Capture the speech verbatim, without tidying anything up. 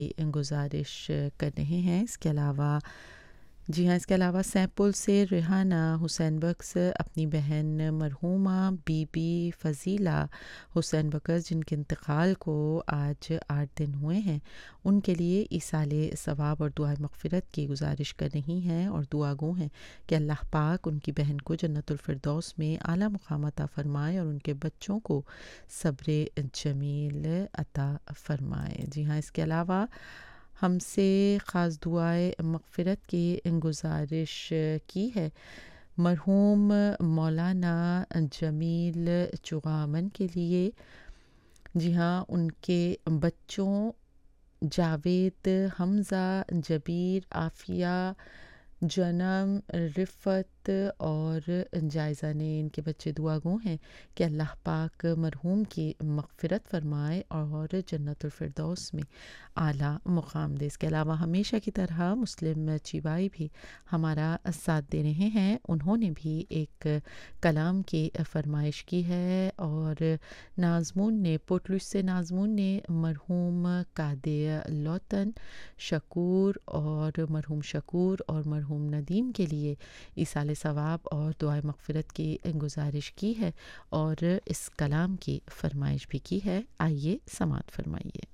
گزارش کر رہے ہیں۔ اس کے علاوہ جی ہاں اس کے علاوہ سینپل سے ریحانہ حسین بکس اپنی بہن مرحومہ بی بی فضیلہ حسین بکس جن کے انتقال کو آج آٹھ دن ہوئے ہیں، ان کے لیے ایصال ثواب اور دعائے مغفرت کی گزارش کر رہی ہیں اور دعا گو ہیں کہ اللہ پاک ان کی بہن کو جنت الفردوس میں اعلیٰ مقام عطا فرمائے اور ان کے بچوں کو صبر جمیل عطا فرمائے۔ جی ہاں اس کے علاوہ ہم سے خاص دعائے مغفرت کی گزارش کی ہے مرحوم مولانا جمیل چغامن کے لیے۔ جی ہاں ان کے بچوں جاوید، حمزہ، جبیر، عافیہ، جنم، رفت اور جائزہ نے ان کے بچے دعا گو ہیں کہ اللہ پاک مرحوم کی مغفرت فرمائے اور جنت الفردوس میں اعلیٰ مقام دے۔ اس کے علاوہ ہمیشہ کی طرح مسلم چیبائی بھی ہمارا ساتھ دے رہے ہیں، انہوں نے بھی ایک کلام کی فرمائش کی ہے اور ناظمون نے پورٹلوش سے ناظمون نے مرحوم قادر لوتن شکور اور مرحوم شکور اور مرحوم ندیم کے لیے ایصال ثواب اور دعائے مغفرت کی گزارش کی ہے اور اس کلام کی فرمائش بھی کی ہے۔ آئیے سماعت فرمائیے۔